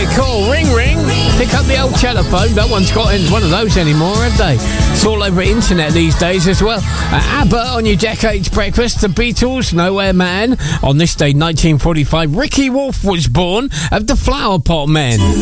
call. Ring, ring. Pick up the old telephone. No one's got one of those anymore, have they? It's all over the internet these days as well. ABBA on your Decades Breakfast. The Beatles, Nowhere Man. On this day, 1945, Ricky Wolf was born of the Flower Pot Men.